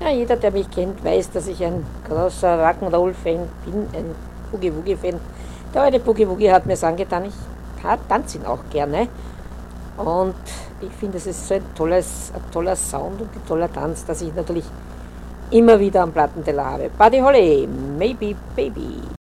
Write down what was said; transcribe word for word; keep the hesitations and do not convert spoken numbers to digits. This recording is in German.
Ja, jeder, der mich kennt, weiß, dass ich ein großer Rock'n'Roll-Fan bin, ein Boogie-Woogie-Fan. Der alte Boogie-Woogie hat mir angetan, ich tanze ihn auch gerne. Und ich finde, es ist so ein, tolles, ein toller Sound und ein toller Tanz, dass ich natürlich immer wieder am Plattenteller habe. Buddy Holly, Maybe Baby.